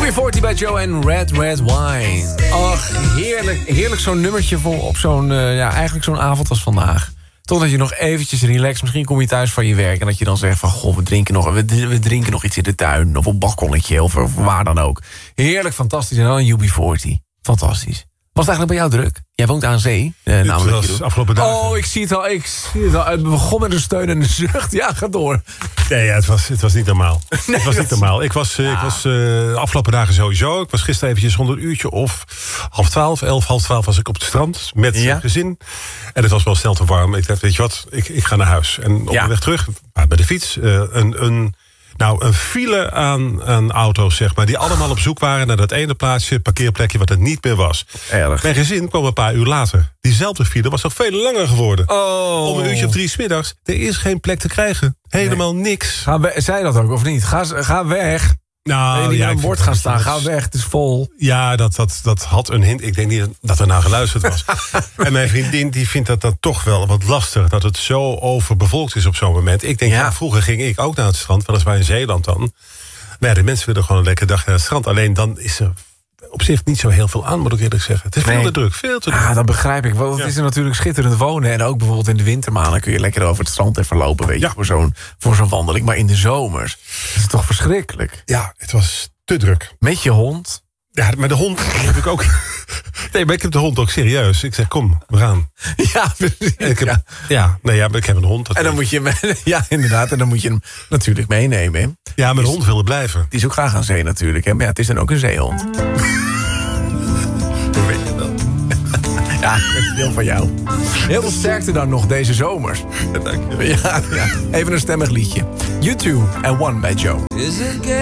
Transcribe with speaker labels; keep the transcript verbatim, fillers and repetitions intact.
Speaker 1: U B veertig bij Joe en Red Red Wine. Ach, heerlijk, heerlijk zo'n nummertje voor op zo'n, uh, ja, eigenlijk zo'n avond als vandaag. Totdat je nog eventjes relaxed, misschien kom je thuis van je werk... en dat je dan zegt van, goh, we drinken nog, we, we drinken nog iets in de tuin... of op een balkonnetje, of, of waar dan ook. Heerlijk, fantastisch. En dan een U B veertig. Fantastisch. Was het eigenlijk bij jou druk? Jij woont aan zee. Eh,
Speaker 2: namelijk was afgelopen dagen.
Speaker 1: Oh, ik zie het al. Ik zie het al. Het begon met een steun en een zucht. Ja, ga door.
Speaker 2: Nee, ja, het, was, het was niet normaal. Nee, het was niet normaal. Ik was, uh, ja. ik was uh, de afgelopen dagen sowieso. Ik was gisteren eventjes rond een uurtje of half twaalf, elf, half twaalf was ik op het strand met ja. het gezin. En het was wel snel te warm. Ik dacht, weet je wat, ik, ik ga naar huis. En op ja. de weg terug, bij de fiets, uh, een... een Nou, een file aan, aan auto's, zeg maar... die allemaal op zoek waren naar dat ene plaatsje... parkeerplekje wat er niet meer was.
Speaker 1: Erg.
Speaker 2: Mijn gezin kwam een paar uur later. Diezelfde file was nog veel langer geworden.
Speaker 1: Oh.
Speaker 2: Om een uurtje of drie 's middags. Er is geen plek te krijgen. Helemaal nee. niks.
Speaker 1: Ga we, zei dat ook, of niet? Ga, ga weg.
Speaker 2: Nou,
Speaker 1: je niet
Speaker 2: ja,
Speaker 1: aan een bord gaan staan. Ga weg, het is vol.
Speaker 2: Ja, dat, dat, dat had een hint. Ik denk niet dat er naar geluisterd was. En mijn vriendin die vindt dat dan toch wel wat lastig... dat het zo overbevolkt is op zo'n moment. Ik denk, ja. Ja, vroeger ging ik ook naar het strand... weliswaar in Zeeland dan. Maar ja, de mensen willen gewoon een lekkere dag naar het strand. Alleen dan is er op zich niet zo heel veel aan, moet ik eerlijk zeggen. Het is nee. veel te druk, veel te druk.
Speaker 1: Ah, dat begrijp ik. Want het ja. is er natuurlijk schitterend wonen. En ook bijvoorbeeld in de wintermaanden kun je lekker over het strand even lopen... weet je, ja. voor zo'n voor zo'n wandeling. Maar in de zomers is het toch verschrikkelijk.
Speaker 2: Ja, het was... te druk.
Speaker 1: Met je hond?
Speaker 2: Ja, maar de hond heb ik ook... Nee, maar ik heb de hond ook serieus. Ik zeg, kom, we gaan.
Speaker 1: Ja, precies.
Speaker 2: Ik heb,
Speaker 1: ja.
Speaker 2: ja, nee, ja, maar ik heb een hond. Dat
Speaker 1: en dan moet je hem, ja, inderdaad. En dan moet je hem natuurlijk meenemen. Hè?
Speaker 2: Ja, mijn hond wilde blijven.
Speaker 1: Die is ook graag aan zee natuurlijk. Hè? Maar ja, het is dan ook een zeehond.
Speaker 2: Hoe weet je dat?
Speaker 1: Ja, dat is veel van jou. Heel veel sterkte dan nog deze zomers.
Speaker 2: Ja, dank je.
Speaker 1: Ja, ja. Even een stemmig liedje. U twee en One bij Joe.